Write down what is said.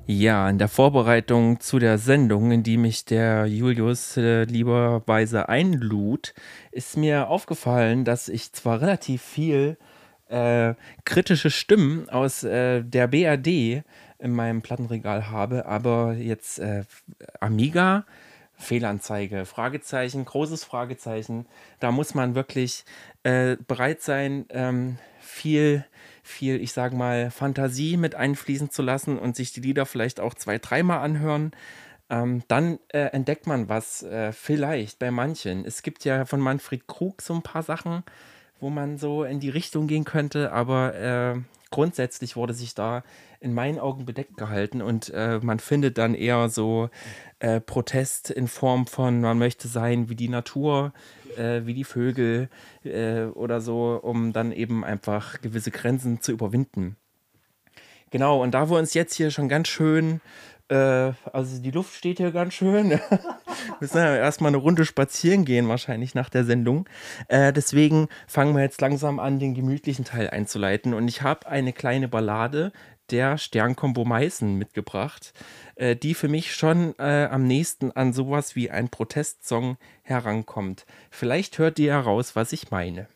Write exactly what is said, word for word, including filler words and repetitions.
Ja, in der Vorbereitung zu der Sendung, in die mich der Julius äh, lieberweise einlud, ist mir aufgefallen, dass ich zwar relativ viel äh, kritische Stimmen aus äh, der B R D in meinem Plattenregal habe, aber jetzt äh, Amiga, Fehlanzeige, Fragezeichen, großes Fragezeichen. Da muss man wirklich äh, bereit sein, ähm, viel, viel, ich sag mal, Fantasie mit einfließen zu lassen und sich die Lieder vielleicht auch zwei, dreimal anhören. Ähm, dann äh, entdeckt man was, äh, vielleicht bei manchen. Es gibt ja von Manfred Krug so ein paar Sachen, wo man so in die Richtung gehen könnte, aber äh, grundsätzlich wurde sich da in meinen Augen bedeckt gehalten und äh, man findet dann eher so äh, Protest in Form von, man möchte sein wie die Natur, äh, wie die Vögel äh, oder so, um dann eben einfach gewisse Grenzen zu überwinden. Genau, und da wir uns jetzt hier schon ganz schön, äh, also die Luft steht hier ganz schön. Wir müssen ja erstmal eine Runde spazieren gehen, wahrscheinlich nach der Sendung. Äh, deswegen fangen wir jetzt langsam an, den gemütlichen Teil einzuleiten. Und ich habe eine kleine Ballade der Sternkombo Meißen mitgebracht, äh, die für mich schon äh, am nächsten an sowas wie ein Protestsong herankommt. Vielleicht hört ihr heraus, was ich meine.